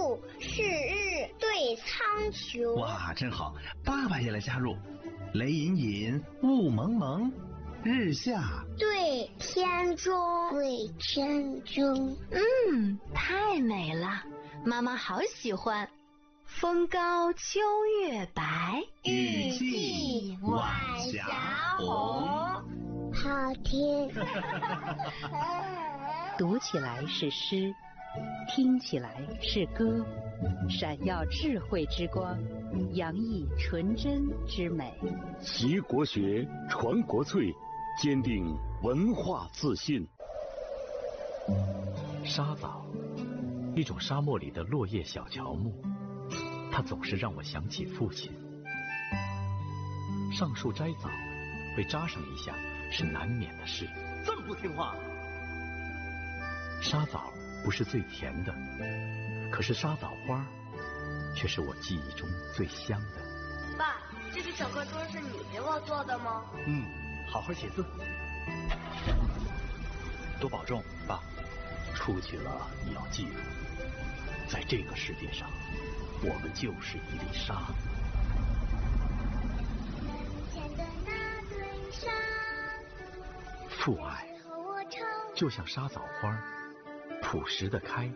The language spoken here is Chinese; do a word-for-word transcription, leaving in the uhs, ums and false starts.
树，是日对苍穹。 哇，真好！爸爸也来加入。雷隐隐，雾蒙蒙，日下对天中，对天中。 嗯，太美了，妈妈好喜欢。风高秋月白， 雨霁晚霞红。 好听。 读起来是诗，听起来是歌，闪耀智慧之光，洋溢纯真之美。 习国学，传国粹，坚定文化自信。 沙枣，一种沙漠里的落叶小乔木，它总是让我想起父亲。上树摘枣，被扎上一下是难免的事。 这么不听话！ 沙枣不是最甜的，可是沙枣花却是我记忆中最香的。 爸，这个小课桌是你给我做的吗？ 嗯，好好写字，多保重，爸。出去了你要记住，在这个世界上，我们就是一粒沙。父爱就像沙枣花，朴实的开。